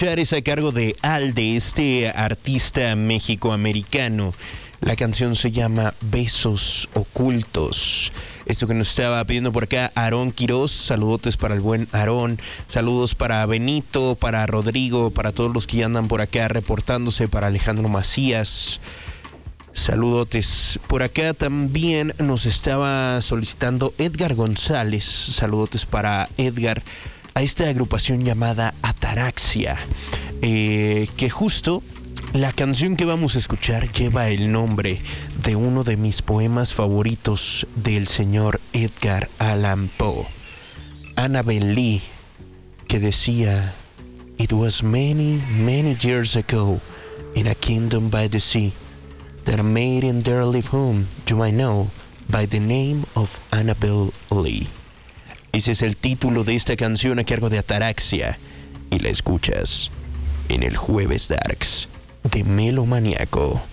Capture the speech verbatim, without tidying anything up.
Es a cargo de Alde, este artista mexicoamericano. La canción se llama Besos Ocultos. Esto que nos estaba pidiendo por acá Aarón Quiroz. Saludotes para el buen Aarón. Saludos para Benito, para Rodrigo, para todos los que ya andan por acá reportándose, para Alejandro Macías. Saludotes. Por acá también nos estaba solicitando Edgar González. Saludotes para Edgar, a esta agrupación llamada Ataraxia, eh, que justo la canción que vamos a escuchar lleva el nombre de uno de mis poemas favoritos del señor Edgar Allan Poe, Annabel Lee, que decía: It was many, many years ago, in a kingdom by the sea, that a maiden there lived whom you might know by the name of Annabel Lee. Ese es el título de esta canción a cargo de Ataraxia, y la escuchas en el Jueves Darks de Melomaniaco.